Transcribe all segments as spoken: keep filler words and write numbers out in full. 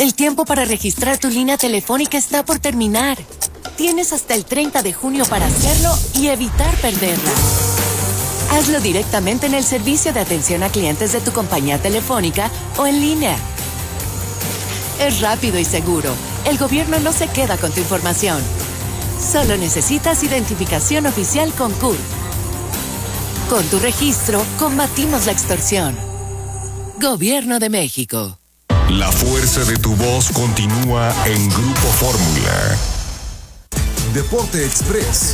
El tiempo para registrar tu línea telefónica está por terminar. Tienes hasta el treinta de junio para hacerlo y evitar perderla. Hazlo directamente en el servicio de atención a clientes de tu compañía telefónica o en línea. Es rápido y seguro. El gobierno no se queda con tu información. Solo necesitas identificación oficial con C U R. Con tu registro, combatimos la extorsión. Gobierno de México. La fuerza de tu voz continúa en Grupo Fórmula. Deporte Express.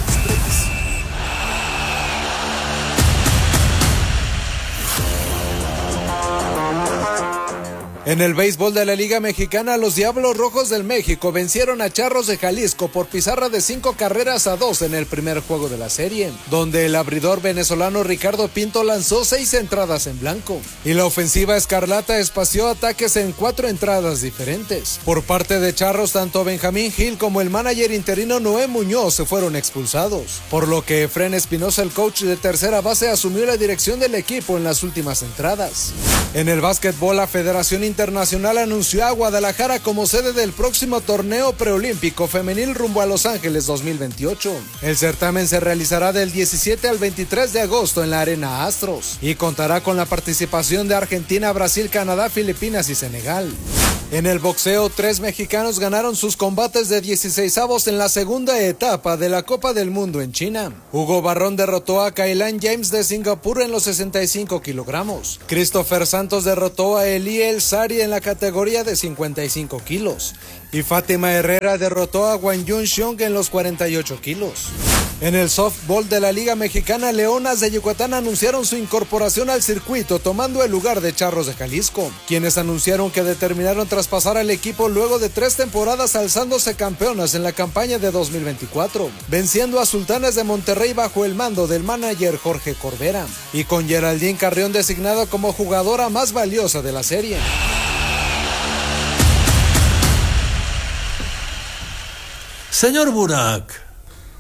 En el béisbol de la Liga Mexicana, los Diablos Rojos del México vencieron a Charros de Jalisco por pizarra de cinco carreras a dos en el primer juego de la serie, donde el abridor venezolano Ricardo Pinto lanzó seis entradas en blanco, y la ofensiva escarlata espació ataques en cuatro entradas diferentes. Por parte de Charros, tanto Benjamín Gil como el manager interino Noé Muñoz se fueron expulsados, por lo que Efren Espinosa, el coach de tercera base, asumió la dirección del equipo en las últimas entradas. En el básquetbol, la Federación Internacional anunció a Guadalajara como sede del próximo torneo preolímpico femenil rumbo a Los Ángeles dos mil veintiocho. El certamen se realizará del diecisiete al veintitrés de agosto en la Arena Astros y contará con la participación de Argentina, Brasil, Canadá, Filipinas y Senegal. En el boxeo, tres mexicanos ganaron sus combates de dieciseisavos en la segunda etapa de la Copa del Mundo en China. Hugo Barrón derrotó a Kailan James de Singapur en los sesenta y cinco kilogramos. Christopher Santos derrotó a Eli El Sari en la categoría de cincuenta y cinco kilos. Y Fátima Herrera derrotó a Wang Yun Xiong en los cuarenta y ocho kilos. En el softball de la Liga Mexicana, Leonas de Yucatán anunciaron su incorporación al circuito, tomando el lugar de Charros de Jalisco, quienes anunciaron que determinaron traspasar al equipo luego de tres temporadas alzándose campeonas en la campaña de dos mil veinticuatro, venciendo a Sultanes de Monterrey bajo el mando del manager Jorge Corbera, y con Geraldine Carrión designada como jugadora más valiosa de la serie. Señor Burak.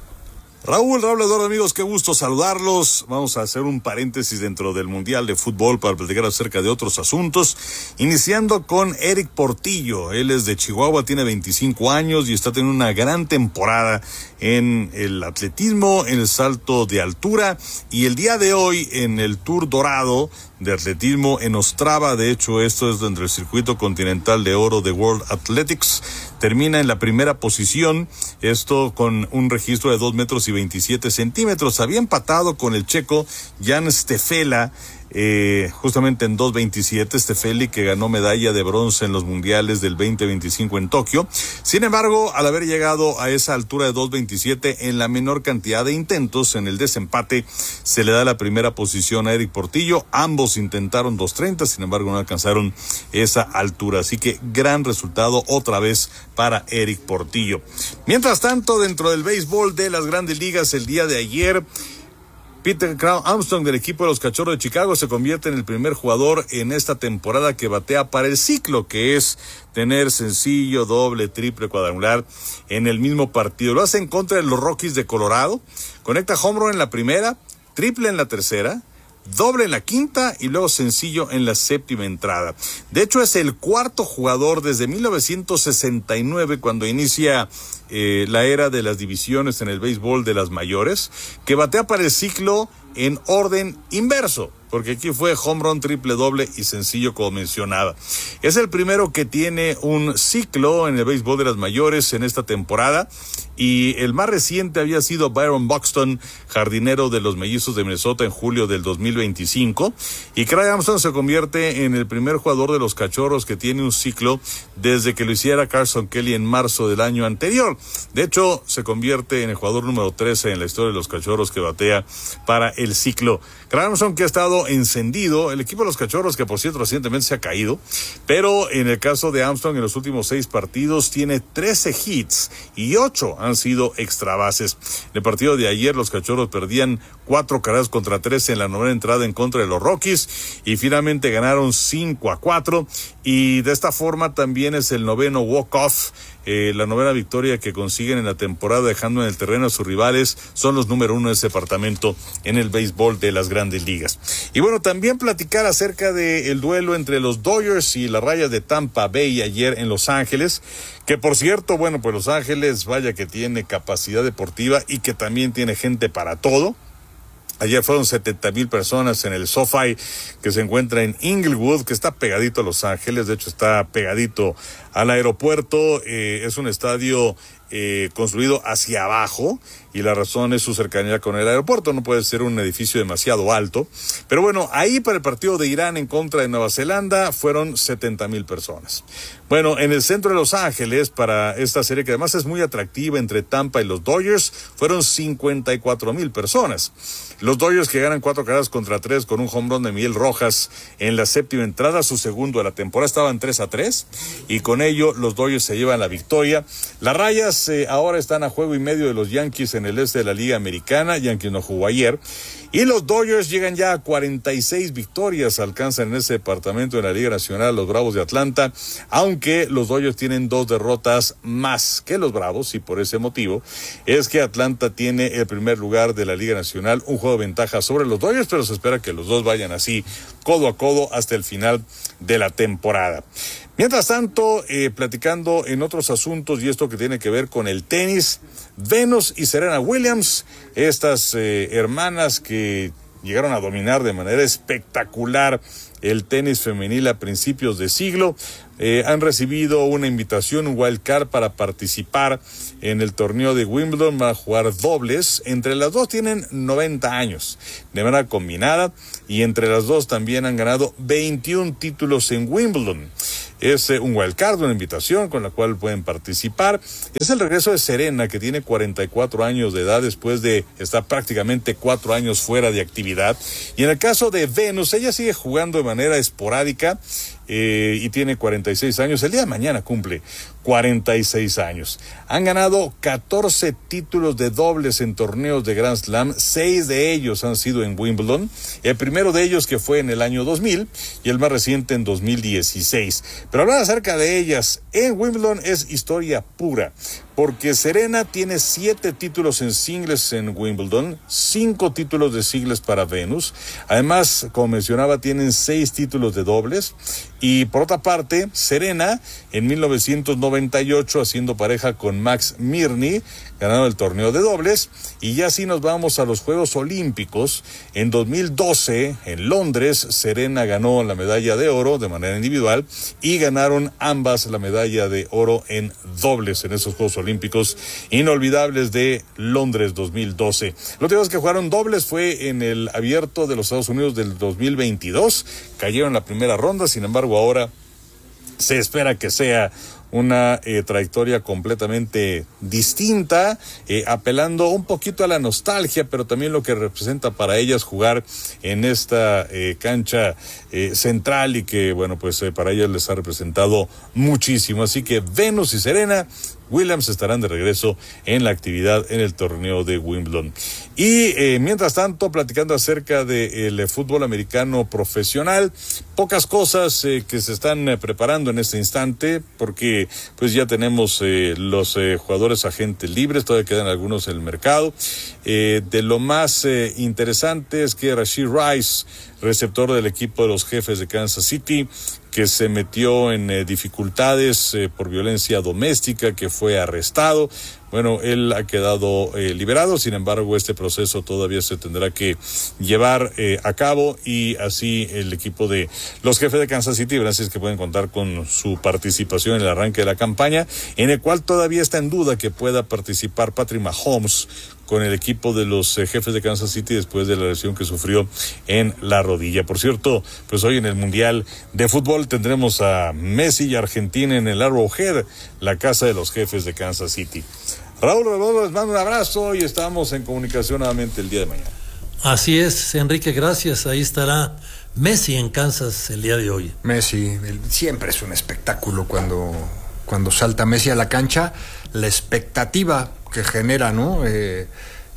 Raúl, Raúl Eduardo, amigos, qué gusto saludarlos. Vamos a hacer un paréntesis dentro del Mundial de Fútbol para platicar acerca de otros asuntos, iniciando con Eric Portillo. Él es de Chihuahua, tiene veinticinco años y está teniendo una gran temporada en el atletismo, en el salto de altura, y el día de hoy en el Tour Dorado de atletismo en Ostrava. De hecho, esto es dentro del circuito continental de oro de World Athletics. Termina en la primera posición, esto con un registro de dos metros y veintisiete centímetros. Había empatado con el checo Jan Stefela, eh, justamente en dos veintisiete, Stefeli, que ganó medalla de bronce en los mundiales del veinte veinticinco en Tokio. Sin embargo, al haber llegado a esa altura de dos veintisiete en la menor cantidad de intentos, en el desempate se le da la primera posición a Eric Portillo. Ambos intentaron dos treinta, sin embargo no alcanzaron esa altura, así que gran resultado otra vez para Eric Portillo. Mientras tanto, dentro del béisbol de las Grandes Ligas, el día de ayer, Peter Crown Armstrong del equipo de los Cachorros de Chicago se convierte en el primer jugador en esta temporada que batea para el ciclo, que es tener sencillo, doble, triple, cuadrangular en el mismo partido. Lo hace en contra de los Rockies de Colorado, conecta home run en la primera, triple en la tercera, doble en la quinta y luego sencillo en la séptima entrada. De hecho, es el cuarto jugador desde mil novecientos sesenta y nueve, cuando inicia eh, la era de las divisiones en el béisbol de las mayores, que batea para el ciclo en orden inverso, porque aquí fue home run, triple, doble y sencillo, como mencionaba. Es el primero que tiene un ciclo en el béisbol de las mayores en esta temporada, y el más reciente había sido Byron Buxton, jardinero de los Mellizos de Minnesota, en julio del dos mil veinticinco, y Craig Armstrong se convierte en el primer jugador de los Cachorros que tiene un ciclo desde que lo hiciera Carson Kelly en marzo del año anterior. De hecho, se convierte en el jugador número trece en la historia de los Cachorros que batea para el ciclo. Craig Armstrong, que ha estado encendido, el equipo de los Cachorros, que por cierto recientemente se ha caído, pero en el caso de Armstrong, en los últimos seis partidos tiene trece hits y ocho han sido extra bases. En el partido de ayer, los Cachorros perdían cuatro carreras contra tres en la novena entrada en contra de los Rockies, y finalmente ganaron cinco a cuatro, y de esta forma también es el noveno walk-off, eh, la novena victoria que consiguen en la temporada, dejando en el terreno a sus rivales. Son los número uno de ese departamento en el béisbol de las Grandes Ligas. Y bueno, también platicar acerca del duelo entre los Dodgers y las Rayas de Tampa Bay ayer en Los Ángeles, que por cierto, bueno, pues Los Ángeles, vaya que tiene capacidad deportiva y que también tiene gente para todo. Ayer fueron setenta mil personas en el SoFi, que se encuentra en Inglewood, que está pegadito a Los Ángeles, de hecho está pegadito al aeropuerto. Eh, es un estadio eh, construido hacia abajo, y la razón es su cercanía con el aeropuerto. No puede ser un edificio demasiado alto, pero bueno, ahí para el partido de Irán en contra de Nueva Zelanda fueron setenta mil personas. Bueno, en el centro de Los Ángeles, para esta serie que además es muy atractiva entre Tampa y los Dodgers, fueron cincuenta y cuatro mil personas. Los Dodgers, que ganan cuatro carreras contra tres con un home run de Miguel Rojas en la séptima entrada, su segundo de la temporada, estaban tres a tres, y con ello los Dodgers se llevan la victoria. Las Rayas eh, ahora están a juego y medio de los Yankees en el este de la Liga Americana. Yankees no jugó ayer, y los Dodgers llegan ya a cuarenta y seis victorias, alcanzan en ese departamento de la Liga Nacional los Bravos de Atlanta, aunque los Dodgers tienen dos derrotas más que los Bravos, y por ese motivo es que Atlanta tiene el primer lugar de la Liga Nacional, un juego de ventaja sobre los Dodgers, pero se espera que los dos vayan así codo a codo hasta el final de la temporada. Mientras tanto, eh, platicando en otros asuntos, y esto que tiene que ver con el tenis, Venus y Serena Williams, estas eh, hermanas que llegaron a dominar de manera espectacular el tenis femenil a principios de siglo, eh, han recibido una invitación, un wild card, para participar en el torneo de Wimbledon, para jugar dobles. Entre las dos tienen noventa años de manera combinada, y entre las dos también han ganado veintiún títulos en Wimbledon. Es eh, un wild card, una invitación con la cual pueden participar. Es el regreso de Serena, que tiene cuarenta y cuatro años de edad después de estar prácticamente cuatro años fuera de actividad. Y en el caso de Venus, ella sigue jugando de manera esporádica eh, y tiene cuarenta y seis años. El día de mañana cumple cuarenta y seis años. Han ganado catorce títulos de dobles en torneos de Grand Slam, seis de ellos han sido en Wimbledon, el primero de ellos que fue en el año dos mil y el más reciente en dos mil dieciséis. Pero hablar acerca de ellas en Wimbledon es historia pura, porque Serena tiene siete títulos en singles en Wimbledon, cinco títulos de singles para Venus. Además, como mencionaba, tienen seis títulos de dobles. Y por otra parte, Serena en mil novecientos noventa y ocho, haciendo pareja con Max Mirny, ganaron el torneo de dobles. Y ya así nos vamos a los Juegos Olímpicos. En dos mil doce, en Londres, Serena ganó la medalla de oro de manera individual, y ganaron ambas la medalla de oro en dobles en esos Juegos Olímpicos inolvidables de Londres dos mil doce. Los últimos que jugaron dobles fue en el Abierto de los Estados Unidos del dos mil veintidós. Cayeron en la primera ronda, sin embargo ahora se espera que sea una eh, trayectoria completamente distinta, eh, apelando un poquito a la nostalgia, pero también lo que representa para ellas jugar en esta eh, cancha eh, central, y que, bueno, pues eh, para ellas les ha representado muchísimo. Así que Venus y Serena Williams estarán de regreso en la actividad en el torneo de Wimbledon. Y eh, mientras tanto, platicando acerca del de fútbol americano profesional, pocas cosas eh, que se están eh, preparando en este instante, porque pues ya tenemos eh, los eh, jugadores agentes libres, todavía quedan algunos en el mercado. Eh, de lo más eh, interesante es que Rashee Rice, receptor del equipo de los Jefes de Kansas City, que se metió en eh, dificultades eh, por violencia doméstica, que fue arrestado. Bueno, él ha quedado eh, liberado, sin embargo, este proceso todavía se tendrá que llevar eh, a cabo, y así el equipo de los Jefes de Kansas City, gracias que pueden contar con su participación en el arranque de la campaña, en el cual todavía está en duda que pueda participar Patrick Mahomes con el equipo de los eh, Jefes de Kansas City después de la lesión que sufrió en la rodilla. Por cierto, pues hoy en el Mundial de Fútbol tendremos a Messi y Argentina en el Arrowhead, la casa de los Jefes de Kansas City. Raúl Rodolfo, les mando un abrazo y estamos en comunicación nuevamente el día de mañana. Así es, Enrique, gracias. Ahí estará Messi en Kansas el día de hoy. Messi, el, siempre es un espectáculo cuando, cuando salta Messi a la cancha, la expectativa que genera, ¿no? Eh,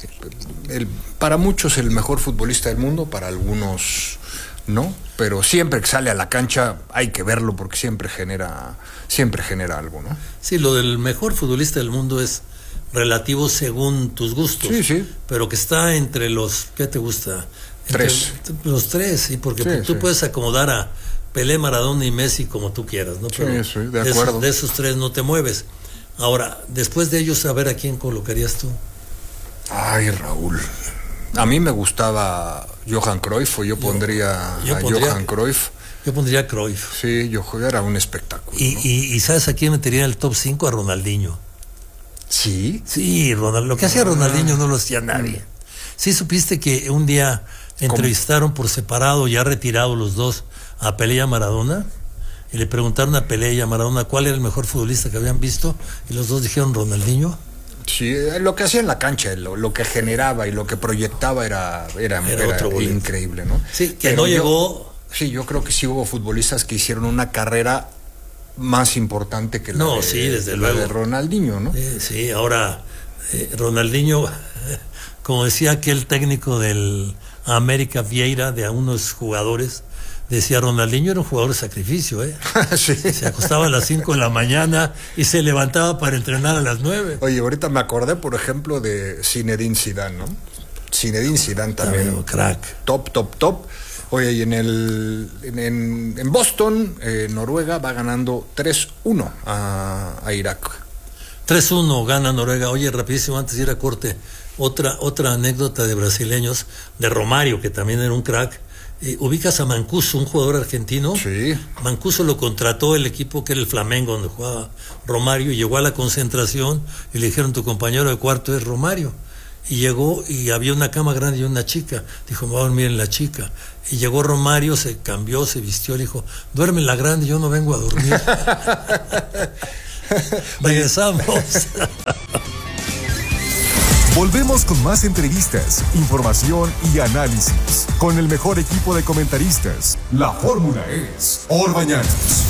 el, para muchos el mejor futbolista del mundo, para algunos no, pero siempre que sale a la cancha hay que verlo, porque siempre genera, siempre genera algo, ¿no? Sí, lo del mejor futbolista del mundo es relativo según tus gustos. Sí, sí. Pero que está entre los, ¿qué te gusta? Tres. Entre, los tres, sí, porque Sí, tú sí. puedes acomodar a Pelé, Maradona y Messi como tú quieras, ¿no? Pero sí, sí, de acuerdo. Esos, de esos tres no te mueves. Ahora, después de ellos, a ver a quién colocarías tú. Ay, Raúl. A mí me gustaba Johan Cruyff, o yo, yo pondría yo a pondría, Johan Cruyff. Yo pondría a Cruyff. Sí, yo era un espectáculo. Y, ¿no? y, y ¿sabes a quién metería en el top cinco? A Ronaldinho. ¿Sí? Sí, Ronald, lo que hacía Ronaldinho no lo hacía nadie. Sí, supiste que un día entrevistaron por separado, ya retirados los dos, a Pelé y a Maradona, y le preguntaron a Pelé y a Maradona cuál era el mejor futbolista que habían visto, y los dos dijeron Ronaldinho. Sí, lo que hacía en la cancha, lo, lo que generaba y lo que proyectaba era, era, Era era otro boleto. increíble, ¿no? Sí, que Pero no yo- llegó. Sí, yo creo que sí hubo futbolistas que hicieron una carrera más importante que la, No, de, sí, desde la luego. de Ronaldinho, ¿no? Eh, sí, ahora eh, Ronaldinho, como decía aquel técnico del América Vieira, de unos jugadores, decía Ronaldinho era un jugador de sacrificio, ¿eh? Sí. Se acostaba a las cinco de la mañana y se levantaba para entrenar a las nueve. Oye, ahorita me acordé, por ejemplo, de Zinedine Zidane, ¿no? Zinedine Zidane también. También, crack. Top, top, top. Oye, y en el en, en, en Boston, eh, Noruega va ganando tres uno a, a Irak. tres uno gana Noruega. Oye, rapidísimo, antes de ir a corte, otra, otra anécdota de brasileños, de Romario, que también era un crack. Eh, ubicas a Mancuso, un jugador argentino. Sí. Mancuso lo contrató el equipo que era el Flamengo, donde jugaba Romario, y llegó a la concentración y le dijeron, tu compañero de cuarto es Romario. Y llegó y había una cama grande y una chica. Dijo, me voy a dormir en la chica. Y llegó Romario, se cambió, se vistió, le dijo, duerme en la grande, yo no vengo a dormir. Regresamos. Volvemos con más entrevistas, información y análisis. Con el mejor equipo de comentaristas. La fórmula es Orbañanos.